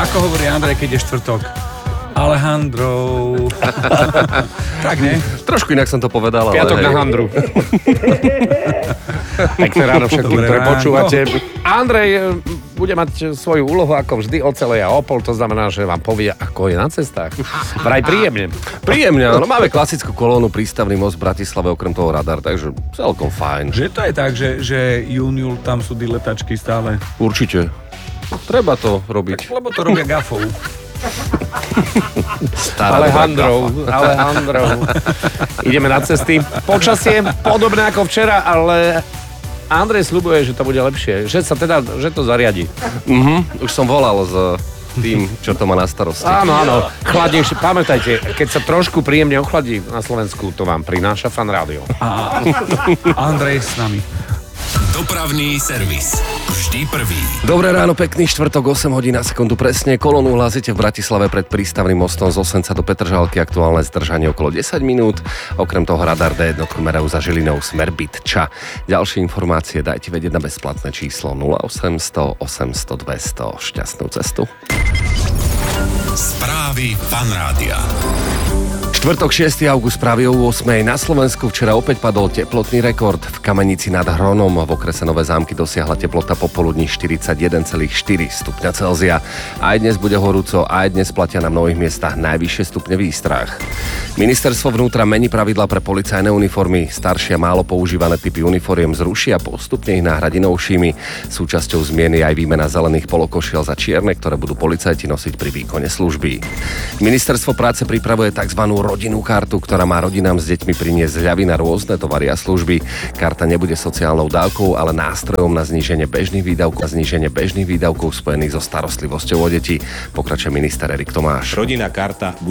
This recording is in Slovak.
Ako hovorí Andrej, keď je štvrtok? Alejandro. Tak, nie? Trošku inak som to povedal, ale... Piatok na handru. Pekné ráno všetkým, ktoré počúvate. Andrej bude mať svoju úlohu ako vždy o celej a o pol, to znamená, že vám povie, ako je na cestách. Vraj príjemne. Príjemne, no máme klasickú kolónu, prístavný most v Bratislave, okrem toho radar, takže celkom fajn. Že to je tak, že júniul, tam sú diletačky stále. Určite. Treba to robiť. Lebo to robia gafou. Alejandro. Ideme na cesty. Počasie podobné ako včera, ale Andrej sľubuje, že to bude lepšie. Že to zariadi. Už som volal s tým, čo to má na starosti. Áno. Chladnejšie. Pamätajte, keď sa trošku príjemne ochladí na Slovensku, to vám prináša Fan Rádio. A Andrej s nami. Dopravný servis. Vždy prvý. Dobré ráno, pekný štvrtok, 8 hodín na sekundu presne. Kolónu hlásite v Bratislave pred prístavným mostom z Osenca do Petržalky, aktuálne zdržanie okolo 10 minút. Okrem toho radar D1 merajú za Žilinou smer Bytča. Ďalšie informácie dajte vedieť na bezplatné číslo 0800 800 200. Šťastnú cestu. Správy Fan Rádia. Štvrtok 6. august práve o 8. Na Slovensku včera opäť padol teplotný rekord. V Kamenici nad Hronom v okrese Nové Zámky dosiahla teplota popoludní 41,4 stupňa Celzia. Aj dnes bude horúco, aj dnes platia na mnohých miestach najvyššie stupne výstrah. Ministerstvo vnútra mení pravidlá pre policajné uniformy. Staršie a málo používané typy uniforiem zruší a postupne ich nahradí novšími. Súčasťou zmieny je aj výmena zelených polokošiel za čierne, ktoré budú policajti nosiť pri výkone služby. Ministerstvo práce pripravuje tzv. Rodinnú kartu, ktorá má rodinám s deťmi priniesť zľavy na rôzne tovary a služby. Karta nebude sociálnou dávkou, ale nástrojom na zníženie bežných výdavkov spojených so starostlivosťou o deti. Pokračuje minister Erik Tomáš. Rodinná karta